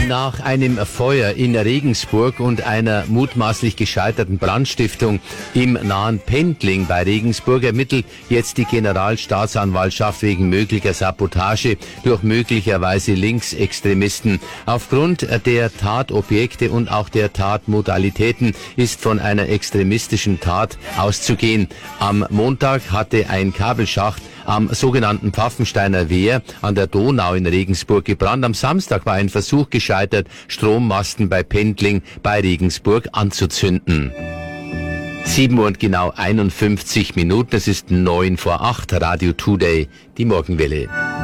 Nach einem Feuer in Regensburg und einer mutmaßlich gescheiterten Brandstiftung im nahen Pendling bei Regensburg ermittelt jetzt die Generalstaatsanwaltschaft wegen möglicher Sabotage durch möglicherweise Linksextremisten. Aufgrund der Tatobjekte und auch der Tatmodalitäten ist von einer extremistischen Tat auszugehen. Am Montag hatte ein Kabelschacht am sogenannten Pfaffensteiner Wehr an der Donau in Regensburg gebrannt. Am Samstag war ein Versuch gescheitert, Strommasten bei Pendling bei Regensburg anzuzünden. 7 Uhr und genau 51 Minuten, es ist 7:09, Radio Today, die Morgenwelle.